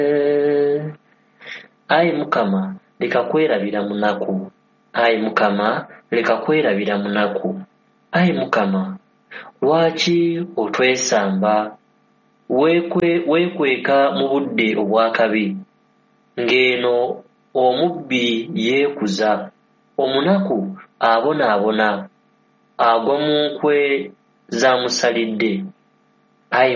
Ayi Mukama leka kwerabira munaku. Ayi Mukama leka kwerabira munaku. Ayi Mukama lwaki otwesamba weekweka mu budde obw'akabi ng'eno omubbi yeekuza omunaku abonaabona agwa mu nkwe z'amusalidde. Ayi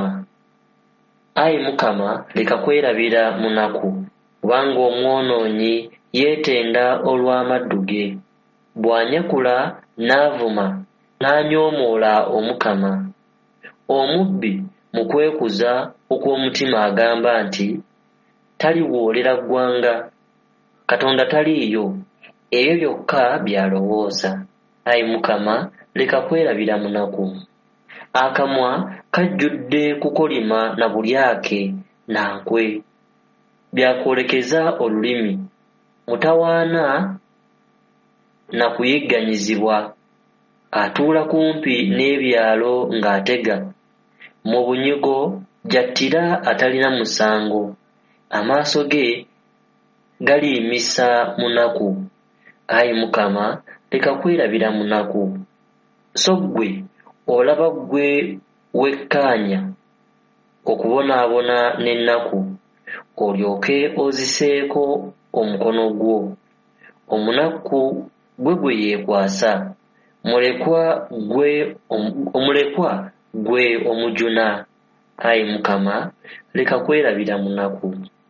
Mukama leka kwerabira munaku kubanga omwonoonyi yeetenda olw'amaddu ge bw'anyakula n'avuma n'anyoomoola Omukama. Omubbi mu kwekuza okw'omutima agamba nti taliwoolera ggwanga, Katonda taliiyo, ebyo byokka by'alowooza. Ayi Mukama leka kwerabira munaku. Akamwa kajjudde kukolima na bulyake na nkwe byakwolekeza olulimi, mutawaana na kuyigganyizibwa, atuula kumpi n'ebyalo ng'atega, mu bunyigo jjattira atalina musango, amaaso ge galiimisa munaku. Ayi Mukama leka kwerabira munaku. So ggwe olaba ggwe wekkaanya okubonaabona n'ennaku, olyoke oziseeko omukono gwo. Omunaku gwe yeekwasa, omulekwa gwe omujuna. Ayi Mukama leka kwerabira munaku.